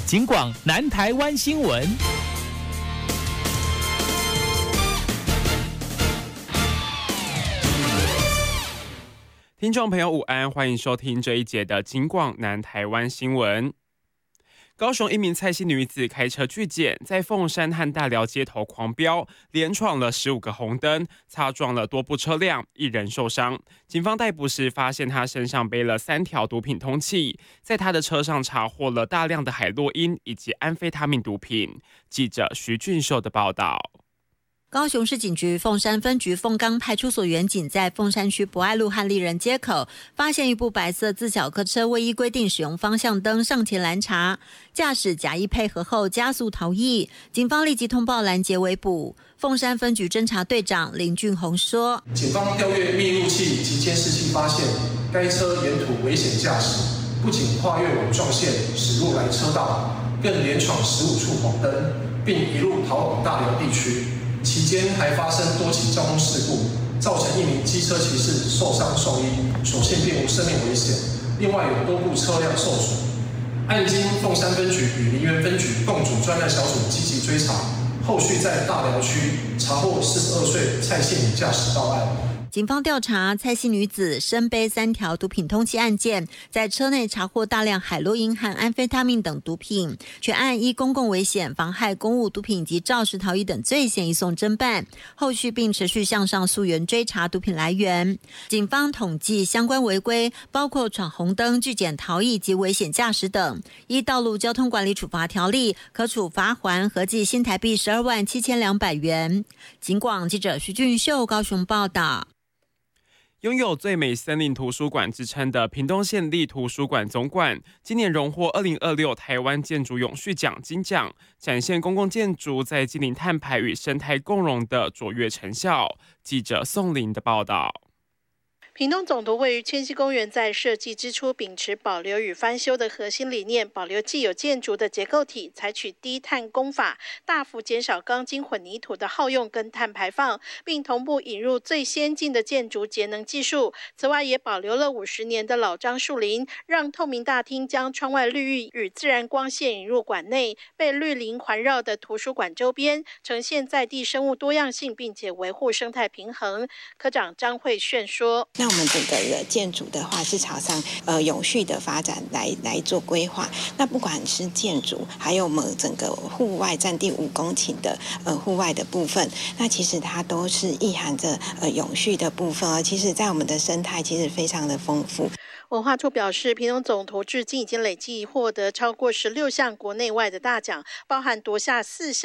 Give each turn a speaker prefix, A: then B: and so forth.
A: 警广南台湾新闻。
B: 听众朋友午安，欢迎收听这一节的警广南台湾新闻。高雄一名蔡姓女子开车拒检，在凤山和大寮街头狂飙，连闯了15个红灯，擦撞了多部车辆，1人受伤。警方逮捕时发现她身上背了3条毒品通缉，在她的车上查获了大量的海洛因以及安非他命毒品。记者徐俊秀的报道。
C: 高雄市警局凤山分局凤冈派出所员警在凤山区博爱路和丽人街口发现一部白色自小客车未依规定使用方向灯上前拦查，驾驶假意配合后加速逃逸，警方立即通报拦截围捕。凤山分局侦查队长林俊宏说，
D: 警方调阅密录器及监视器发现，该车沿途危险驾驶，不仅跨越网状线驶入来车道，更连闯15处红灯，并一路逃往大寮地区。期间还发生多起交通事故，造成1名机车骑士受伤送医，所幸并无生命危险。另外有多部车辆受损。案经凤山分局与梨园分局共组专案小组积极追查，后续在大寮区查获42岁蔡姓女驾驶到案。
C: 警方调查蔡姓女子身背3条毒品通缉案件，在车内查获大量海洛因和安非他命等毒品，全案依公共危险、妨害公务、毒品及肇事逃逸等罪嫌移送侦办，后续并持续向上溯源追查毒品来源。警方统计相关违规包括闯红灯、拒检逃逸及危险驾驶等，依道路交通管理处罚条例可处罚锾合计新台币127200元。警广记者徐俊秀高雄报道。
B: 拥有最美森林图书馆之称的屏东县立图书馆总馆，今年荣获2026台湾建筑永续奖金奖，展现公共建筑在近邻碳排与生态共荣的卓越成效。记者宋林的报道。
E: 屏东总图位于千禧公园，在设计之初秉持保留与翻修的核心理念，保留既有建筑的结构体，采取低碳工法，大幅减少钢筋混凝土的耗用跟碳排放，并同步引入最先进的建筑节能技术。此外，也保留了50年的老樟树林，让透明大厅将窗外绿意与自然光线引入馆内，被绿林环绕的图书馆周边，呈现在地生物多样性，并且维护生态平衡。科长张慧炫说，
F: 那我们整个建筑的话是朝向永续的发展来做规划。那不管是建筑，还有我们整个户外占地5公顷的户外的部分，那其实它都是意含着永续的部分，而其实在我们的生态其实非常的丰富。
E: 文化处表示，屏东总图至今已经累计获得超过16项国内外的大奖，包含夺下4项